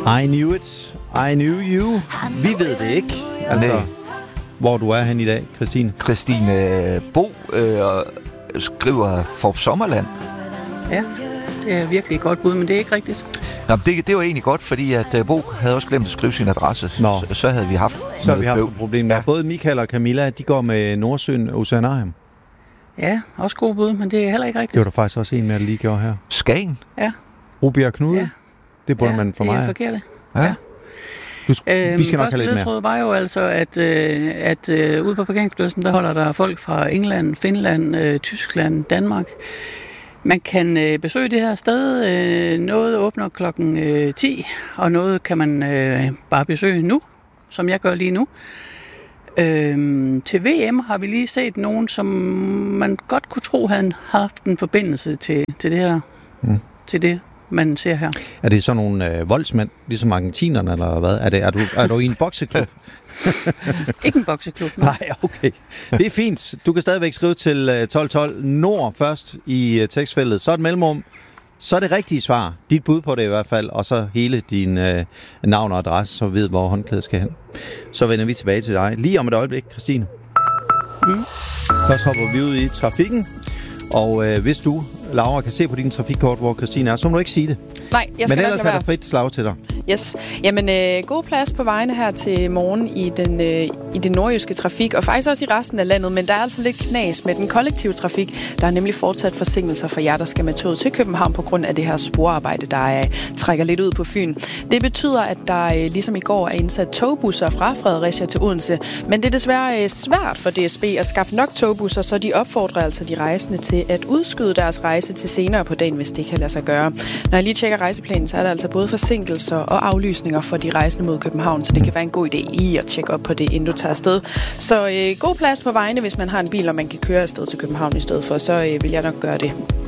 I knew it. I knew you. Vi ved det ikke. Altså, hvor du er hen i dag, Christine. Christine Bo skriver for Sommerland. Ja, det er virkelig et godt bud, men det er ikke rigtigt. Nå, det var egentlig godt, fordi at Bo havde også glemt at skrive sin adresse. Så havde vi haft et problem. Ja. Både Michael og Camilla, de går med Nordsøen Oceanarium. Ja, også god bud, men det er heller ikke rigtigt. Det var der faktisk også en med, der lige gjorde her. Skagen? Ja. Rubjerg Knude? Ja. Det burde man for mig. Ja, det er forkert. Ja. Vi skal nok have lidt mere. Første ledtråd var jo altså, at ude på parkeringspladsen, der holder der folk fra England, Finland, Tyskland, Danmark. Man kan besøge det her sted. Noget åbner klokken 10, og noget kan man bare besøge nu, som jeg gør lige nu. Til VM har vi lige set nogen, som man godt kunne tro havde haft en forbindelse til det her, til det, man ser her. Er det sådan nogle voldsmænd, ligesom argentinerne, eller hvad? Er du i en bokseklub? Ikke en bokseklub, nej. Okay. Det er fint. Du kan stadigvæk skrive til 1212 Nord først i tekstfeltet. Så et mellemrum. Så er det rigtige svar. Dit bud på det i hvert fald. Og så hele din navn og adresse, så vi ved, hvor håndklædet skal hen. Så vender vi tilbage til dig. Lige om et øjeblik, Christine. Først hopper vi ud i trafikken. Og hvis du, Laura, kan se på din trafikkort, hvor Christine er, så må du ikke sige det. Nej, jeg skal men ellers er der frit slag til dig. Yes. Jamen, god plads på vejene her til morgen i den nordjyske trafik, og faktisk også i resten af landet, men der er altså lidt knas med den kollektive trafik. Der er nemlig fortsat forsinkelser for jer, der skal med toget til København på grund af det her sporarbejde, der trækker lidt ud på Fyn. Det betyder, at der ligesom i går er indsat togbusser fra Fredericia til Odense, men det er desværre svært for DSB at skaffe nok togbusser, så de opfordrer altså de rejsende til at udskyde deres rejse til senere på dagen, hvis det kan lade sig gøre. Når jeg lige tjekker rejseplanen, så er der altså både forsinkelser og aflysninger for de rejsende mod København, så det kan være en god idé lige at tjekke op på det, inden du tager afsted. Så god plads på vejene, hvis man har en bil, og man kan køre afsted til København i stedet for, så vil jeg nok gøre det.